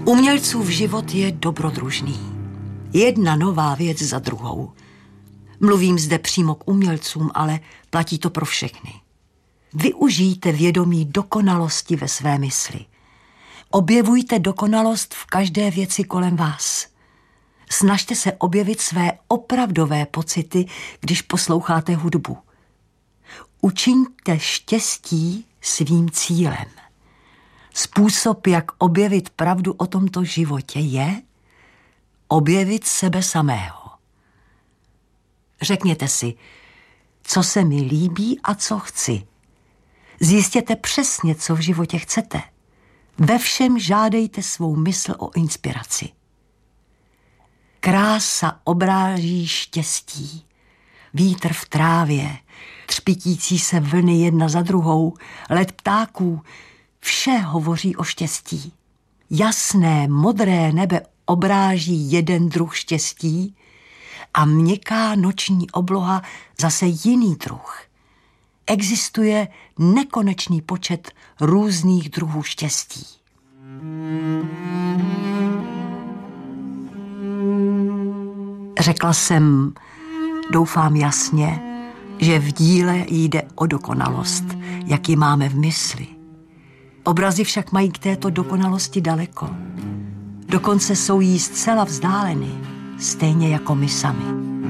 Umělcův život je dobrodružný. Jedna nová věc za druhou. Mluvím zde přímo k umělcům, ale platí to pro všechny. Využijte vědomí dokonalosti ve své mysli. Objevujte dokonalost v každé věci kolem vás. Snažte se objevit své opravdové pocity, když posloucháte hudbu. Učiňte štěstí svým cílem. Způsob, jak objevit pravdu o tomto životě, je objevit sebe samého. Řekněte si, co se mi líbí a co chci. Zjistěte přesně, co v životě chcete. Ve všem žádejte svou mysl o inspiraci. Krása obráží štěstí. Vítr v trávě, třpitící se vlny jedna za druhou, let ptáků, vše hovoří o štěstí. Jasné, modré nebe obráží jeden druh štěstí a měkká noční obloha zase jiný druh. Existuje nekonečný počet různých druhů štěstí. Řekla jsem, doufám jasně, že v díle jde o dokonalost, jak ji máme v mysli. Obrazy však mají k této dokonalosti daleko. Dokonce jsou jí zcela vzdáleny, stejně jako my sami.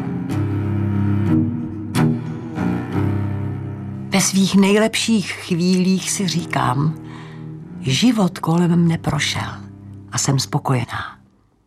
Ve svých nejlepších chvílích si říkám, život kolem mne prošel a jsem spokojená.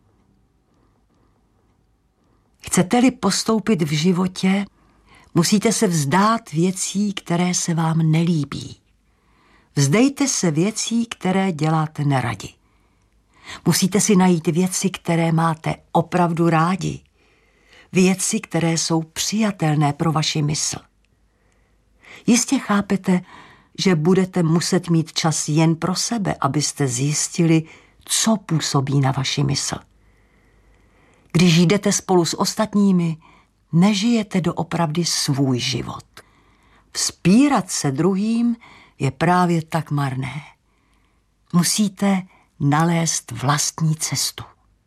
Chcete-li postoupit v životě, musíte se vzdát věcí, které se vám nelíbí. Vzdejte se věcí, které děláte neradi. Musíte si najít věci, které máte opravdu rádi. Věci, které jsou přijatelné pro vaši mysl. Jistě chápete, že budete muset mít čas jen pro sebe, abyste zjistili, co působí na vaši mysl. Když jdete spolu s ostatními, nežijete doopravdy svůj život. Vzpírat se druhým je právě tak marné. Musíte nalézt vlastní cestu.